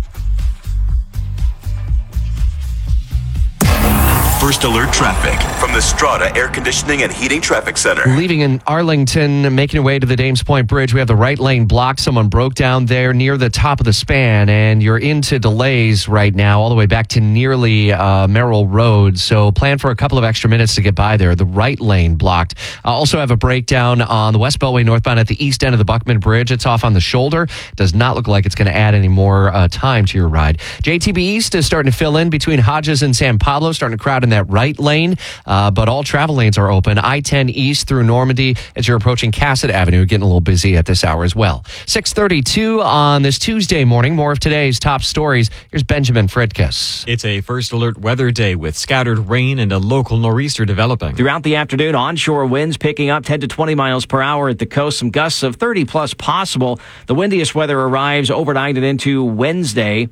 First Alert traffic from the Strata Air Conditioning and Heating Traffic Center. Leaving in Arlington, making your way to the Dames Point Bridge, we have the right lane blocked. Someone broke down there near the top of the span, and you're into delays right now all the way back to nearly Merrill Road. So plan for a couple of extra minutes to get by there. The right lane blocked. Also have a breakdown on the West Beltway northbound at the east end of the Buckman Bridge. It's off on the shoulder. Does not look like it's going to add any more time to your ride. JTB East is starting to fill in between Hodges and San Pablo, starting to crowd in that right lane, but all travel lanes are open. I-10 East through Normandy as you're approaching Cassett Avenue, getting a little busy at this hour as well. 6:32 on this Tuesday morning. More of today's top stories. Here's Benjamin Fredkes. It's a First Alert weather day with scattered rain and a local nor'easter developing. Throughout the afternoon, onshore winds picking up 10 to 20 miles per hour at the coast. Some gusts of 30 plus possible. The windiest weather arrives overnight and into Wednesday.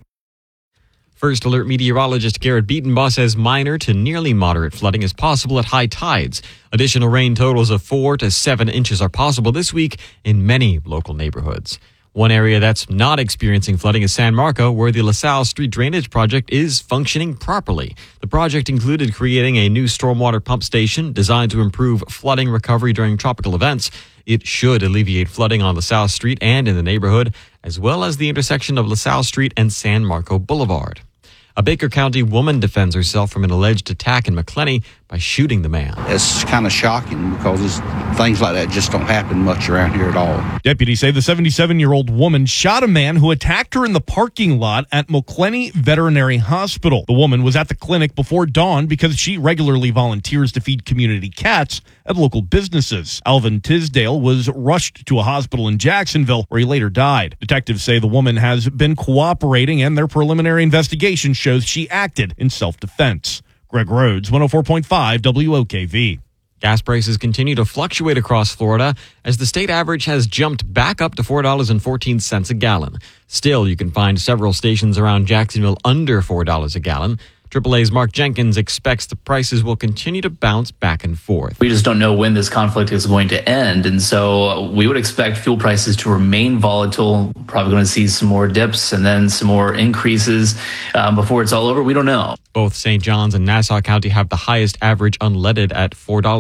First Alert meteorologist Garrett Beatonbaugh says minor to nearly moderate flooding is possible at high tides. Additional rain totals of 4 to 7 inches are possible this week in many local neighborhoods. One area that's not experiencing flooding is San Marco, where the LaSalle Street Drainage Project is functioning properly. The project included creating a new stormwater pump station designed to improve flooding recovery during tropical events. It should alleviate flooding on LaSalle Street and in the neighborhood, as well as the intersection of LaSalle Street and San Marco Boulevard. A Baker County woman defends herself from an alleged attack in McClenny by shooting the man. It's kind of shocking because things like that just don't happen much around here at all. Deputies say the 77-year-old woman shot a man who attacked her in the parking lot at McClenny Veterinary Hospital. The woman was at the clinic before dawn because she regularly volunteers to feed community cats at local businesses. Alvin Tisdale was rushed to a hospital in Jacksonville where he later died. Detectives say the woman has been cooperating and their preliminary investigation shows she acted in self-defense. Greg Rhodes, 104.5 WOKV. Gas prices continue to fluctuate across Florida as the state average has jumped back up to $4.14 a gallon. Still, you can find several stations around Jacksonville under $4 a gallon. AAA's Mark Jenkins expects the prices will continue to bounce back and forth. We just don't know when this conflict is going to end. And so we would expect fuel prices to remain volatile. Probably going to see some more dips and then some more increases before it's all over. We don't know. Both St. John's and Nassau County have the highest average unleaded at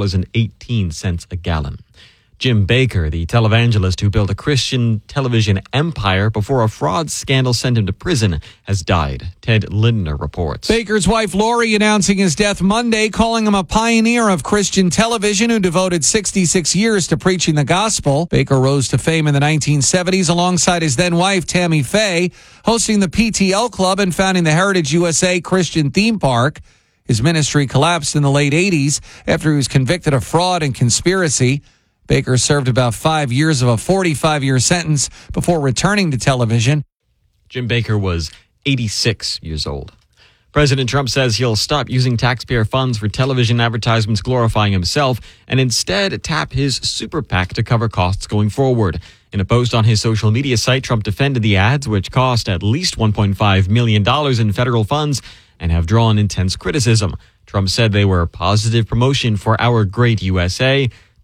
$4.18 a gallon. Jim Baker, the televangelist who built a Christian television empire before a fraud scandal sent him to prison, has died. Ted Lindner reports. Baker's wife Lori announcing his death Monday, calling him a pioneer of Christian television who devoted 66 years to preaching the gospel. Baker rose to fame in the 1970s alongside his then wife Tammy Faye, hosting the PTL Club and founding the Heritage USA Christian Theme Park. His ministry collapsed in the late 80s after he was convicted of fraud and conspiracy. Baker served about 5 years of a 45-year sentence before returning to television. Jim Baker was 86 years old. President Trump says he'll stop using taxpayer funds for television advertisements glorifying himself and instead tap his super PAC to cover costs going forward. In a post on his social media site, Trump defended the ads, which cost at least $1.5 million in federal funds and have drawn intense criticism. Trump said they were positive promotion for our great USA.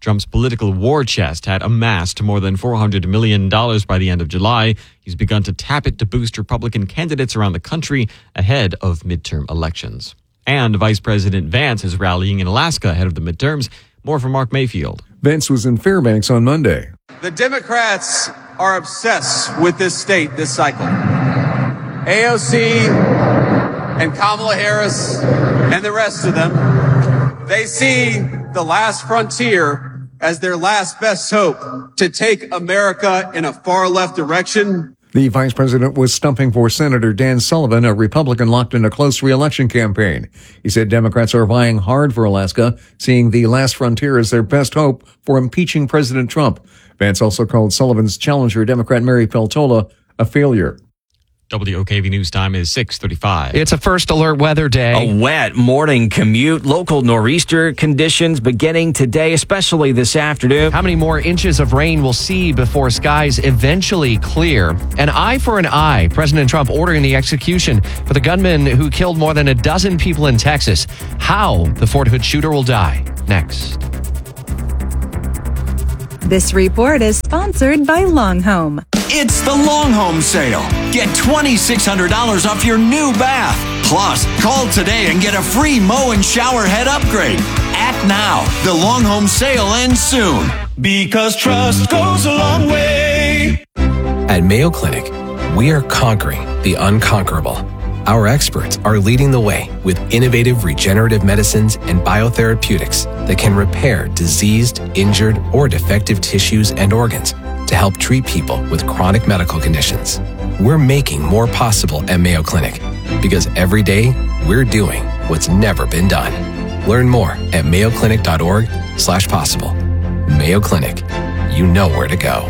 Trump's political war chest had amassed more than $400 million by the end of July. He's begun to tap it to boost Republican candidates around the country ahead of midterm elections. And Vice President Vance is rallying in Alaska ahead of the midterms. More from Mark Mayfield. Vance was in Fairbanks on Monday. The Democrats are obsessed with this state this cycle. AOC and Kamala Harris and the rest of them, they see the last frontier as their last best hope to take America in a far left direction. The vice president was stumping for Senator Dan Sullivan, a Republican locked in a close re-election campaign. He said Democrats are vying hard for Alaska, seeing the last frontier as their best hope for impeaching President Trump. Vance also called Sullivan's challenger, Democrat Mary Peltola, a failure. WOKV News Time is 6:35. It's a first alert weather day. A wet morning commute. Local nor'easter conditions beginning today, especially this afternoon. How many more inches of rain we'll see before skies eventually clear? An eye for an eye. President Trump ordering the execution for the gunman who killed more than a dozen people in Texas. How the Fort Hood shooter will die. Next. This report is sponsored by Long Home. It's the Long Home Sale. Get $2,600 off your new bath. Plus, call today and get a free mow and shower head upgrade. Act now. The Long Home Sale ends soon. Because trust goes a long way. At Mayo Clinic, we are conquering the unconquerable. Our experts are leading the way with innovative regenerative medicines and biotherapeutics that can repair diseased, injured, or defective tissues and organs to help treat people with chronic medical conditions. We're making more possible at Mayo Clinic because every day we're doing what's never been done. Learn more at mayoclinic.org/possible. Mayo Clinic, you know where to go.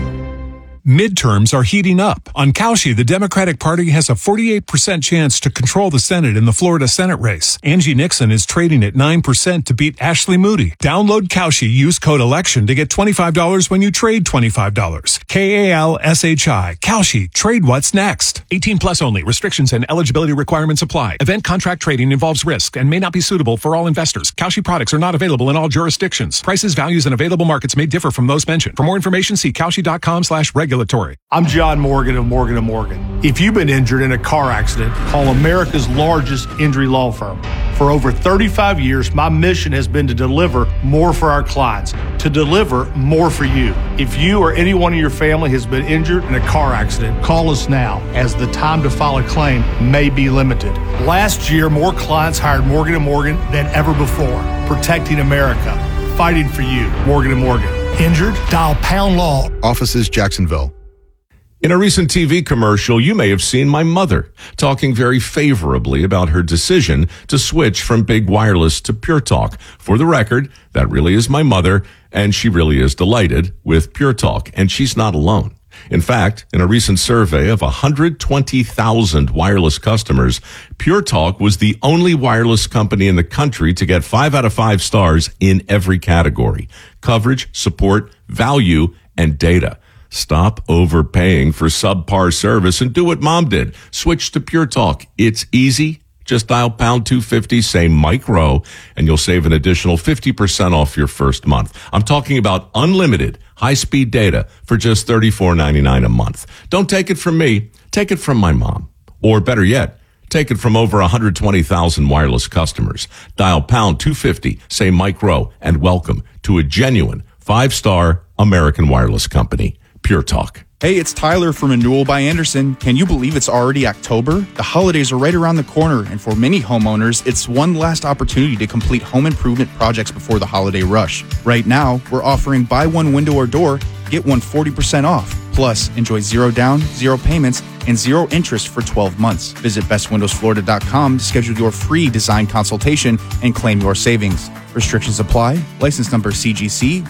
Midterms are heating up. On Cauchy, the Democratic Party has a 48% chance to control the Senate in the Florida Senate race. Angie Nixon is trading at 9% to beat Ashley Moody. Download Cauchy, use code ELECTION to get $25 when you trade $25. KALSHI. Cauchy. Trade what's next. 18 plus only. Restrictions and eligibility requirements apply. Event contract trading involves risk and may not be suitable for all investors. Cauchy products are not available in all jurisdictions. Prices, values, and available markets may differ from those mentioned. For more information, see Cauchy.com/regulatory. I'm John Morgan of Morgan & Morgan. If you've been injured in a car accident, call America's largest injury law firm. For over 35 years, my mission has been to deliver more for our clients, to deliver more for you. If you or anyone in your family has been injured in a car accident, call us now, as the time to file a claim may be limited. Last year, more clients hired Morgan & Morgan than ever before, protecting America, fighting for you. Morgan & Morgan. Injured? Dial pound law. Offices, Jacksonville. In a recent TV commercial, you may have seen my mother talking very favorably about her decision to switch from big wireless to Pure Talk. For the record, that really is my mother, and she really is delighted with Pure Talk, and she's not alone. In fact, in a recent survey of 120,000 wireless customers, Pure Talk was the only wireless company in the country to get 5 out of 5 stars in every category: coverage, support, value, and data. Stop overpaying for subpar service and do what Mom did. Switch to Pure Talk. It's easy. Just dial pound 250, say Mike Rowe, and you'll save an additional 50% off your first month. I'm talking about unlimited high-speed data for just $34.99 a month. Don't take it from me. Take it from my mom. Or better yet, take it from over 120,000 wireless customers. Dial pound 250, say Mike Rowe, and welcome to a genuine 5-star American wireless company. Pure Talk. Hey, it's Tyler from Renewal by Anderson. Can you believe it's already October? The holidays are right around the corner, and for many homeowners, it's one last opportunity to complete home improvement projects before the holiday rush. Right now, we're offering buy one window or door, get one 40% off. Plus, enjoy 0 down, 0 payments, and 0 interest for 12 months. Visit bestwindowsflorida.com to schedule your free design consultation and claim your savings. Restrictions apply. License number CGC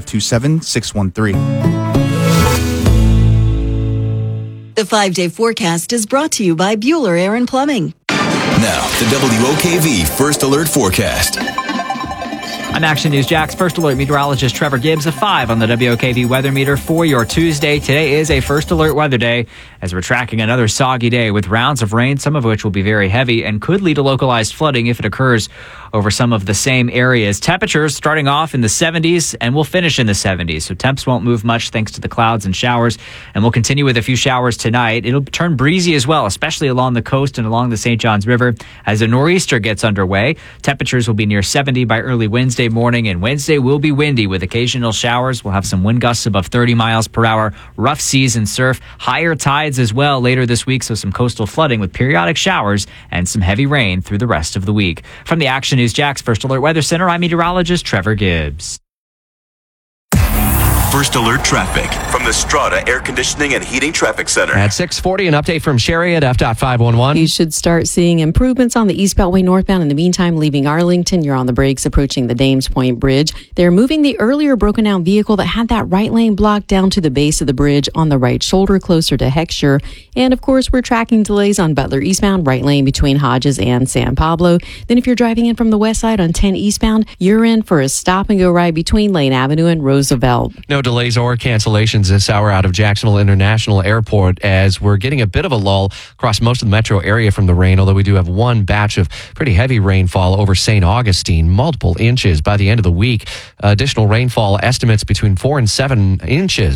1527613. The 5-day forecast is brought to you by Bueller Air and Plumbing. Now, the WOKV First Alert Forecast. I'm Action News Jack's First Alert meteorologist Trevor Gibbs, a 5 on the WOKV weather meter for your Tuesday. Today is a First Alert weather day as we're tracking another soggy day with rounds of rain, some of which will be very heavy and could lead to localized flooding if it occurs over some of the same areas. Temperatures starting off in the 70s and will finish in the 70s. So temps won't move much thanks to the clouds and showers. And we'll continue with a few showers tonight. It'll turn breezy as well, especially along the coast and along the St. Johns River as a nor'easter gets underway. Temperatures will be near 70 by early Wednesday morning, and Wednesday will be windy with occasional showers. We'll have some wind gusts above 30 miles per hour, rough seas and surf, higher tides as well later this week, so some coastal flooding with periodic showers and some heavy rain through the rest of the week. From the Action News Jax First Alert Weather Center, I'm meteorologist Trevor Gibbs. First Alert traffic from the Strata Air Conditioning and Heating Traffic Center. At 6:40, an update from Sherry at F.511. You should start seeing improvements on the East Beltway northbound. In the meantime, leaving Arlington, you're on the brakes approaching the Dames Point Bridge. They're moving the earlier broken down vehicle that had that right lane blocked down to the base of the bridge on the right shoulder closer to Heckscher. And of course, we're tracking delays on Butler eastbound, right lane between Hodges and San Pablo. Then if you're driving in from the west side on 10 eastbound, you're in for a stop and go ride between Lane Avenue and Roosevelt. No delays or cancellations this hour out of Jacksonville International Airport as we're getting a bit of a lull across most of the metro area from the rain, although we do have one batch of pretty heavy rainfall over St. Augustine, multiple inches by the end of the week. Additional rainfall estimates between 4 and 7 inches